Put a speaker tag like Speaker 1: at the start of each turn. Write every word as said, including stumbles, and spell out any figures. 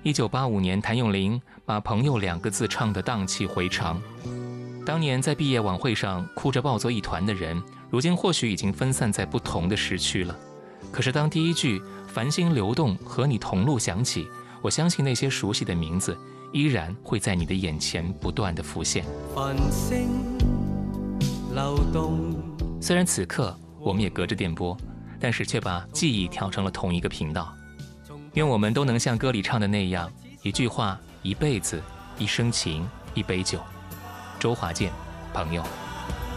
Speaker 1: 一九八五年，谭咏麟把“朋友”两个字唱得荡气回肠。当年在毕业晚会上哭着抱作一团的人，如今或许已经分散在不同的时区了。可是当第一句“繁星流动，和你同路”响起，我相信那些熟悉的名字依然会在你的眼前不断地浮现。
Speaker 2: 繁星流动，
Speaker 1: 虽然此刻我们也隔着电波，但是却把记忆调成了同一个频道。愿我们都能像歌里唱的那样，一句话，一辈子，一生情，一杯酒。周华健，朋友。